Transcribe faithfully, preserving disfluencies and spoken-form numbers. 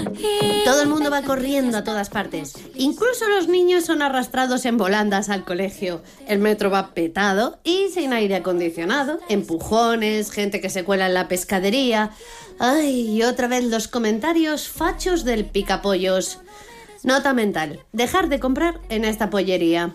Todo el mundo va corriendo a todas partes. Incluso los niños son arrastrados en volandas al colegio. El metro va petado y sin aire acondicionado. Empujones, gente que se cuela en la pescadería. Ay, y otra vez los comentarios fachos del picapollos. Nota mental: dejar de comprar en esta pollería.